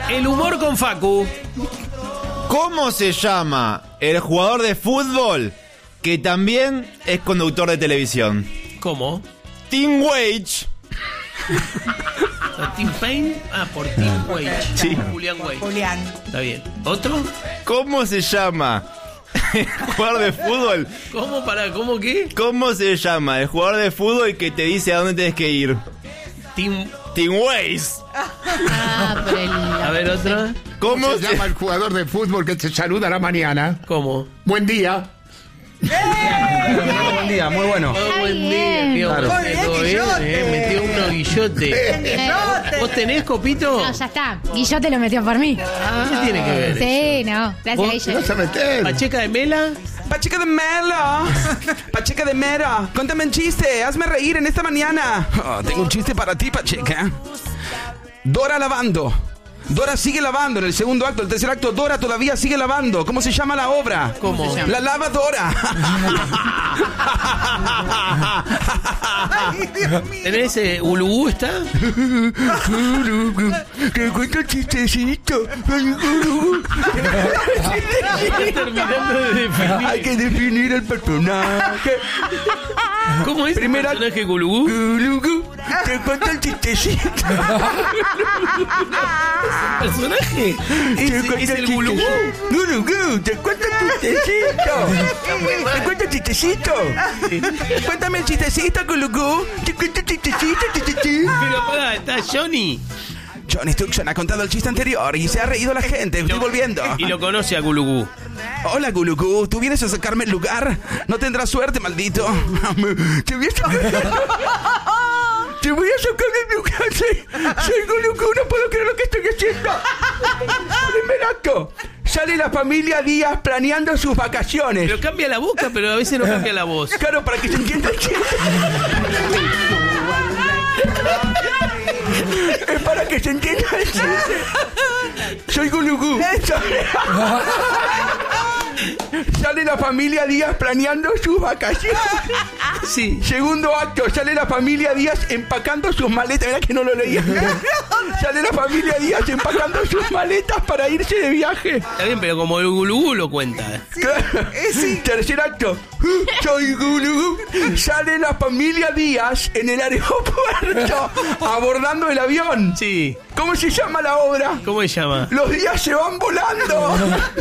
El humor con Facu. ¿Cómo se llama el jugador de fútbol que también es conductor de televisión? ¿Cómo? Tim Wage. ¿Tim Payne? Ah, por Tim Wage. Sí. Julián Wage. Julián. Está bien. ¿Otro? ¿Cómo se llama el jugador de fútbol? ¿Cómo? ¿Cómo qué? ¿Cómo se llama el jugador de fútbol que te dice a dónde tenés que ir? Tim Waze. A ver, otra. ¿Cómo se llama el jugador de fútbol que te saluda a la mañana? ¿Cómo? Buen día. Buen día, muy bueno. Buen día. Claro. Todo bien, metió uno Guillote. ¿Vos tenés, Copito? No, ya está. Guillote lo metió por mí. ¿Qué tiene que ver? Sí, no. Gracias, ¿Vos? ¿Qué vas a meter? ¿Pacheca de Mela? Pacheca de Melo. Pacheca de Mero. Contame un chiste. Hazme reír en esta mañana. Oh, tengo un chiste para ti, Pacheca. Dora lavando. Dora sigue lavando en el segundo acto. El tercer acto, Dora todavía sigue lavando. ¿Cómo se llama la obra? ¿Cómo? La lavadora. Ay, Dios mío. ¿Tenés Ulugú está? Que cuento chistecito. Terminando de definir. Hay que definir el personaje. ¿Cómo es el personaje Ulugú? Te cuento el chistecito. ¿Personaje? ¿Es el Ulugú? Gulugú, te cuento el chistecito. Te cuento el chistecito. Cuéntame el chistecito, Gulugú. Te cuento el chistecito. Pero pará, está Johnny. Johnny Tucson ha contado el chiste anterior y se ha reído la gente. Estoy volviendo. Y lo conoce a Gulugú. Hola, Gulugú. ¿Tú vienes a sacarme el lugar? No tendrás suerte, maldito. Te voy a sacar. Te voy a sacar del lugar. Soy Gulugú. No puedo creer lo que estoy haciendo. Primer acto. Sale la familia Díaz planeando sus vacaciones. Pero cambia la boca, pero a veces no cambia la voz. Claro, para que se entienda el chiste. Es para que se entienda el chiste. Soy Gulugú. Sale la familia Díaz planeando sus vacaciones. Sí. Segundo acto, sale la familia Díaz empacando sus maletas. Mirá que no lo leía. Sale la familia Díaz empacando sus maletas para irse de viaje. Está bien, pero como el Gulugú lo cuenta. Sí. Tercer acto. Soy Gulugú. Sale la familia Díaz en el aeropuerto abordando el avión. Sí. ¿Cómo se llama la obra? ¿Cómo se llama? Los días se van volando.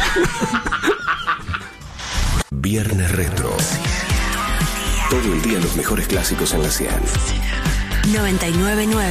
Viernes Retro. Todo el día los mejores clásicos en la 100. 99.9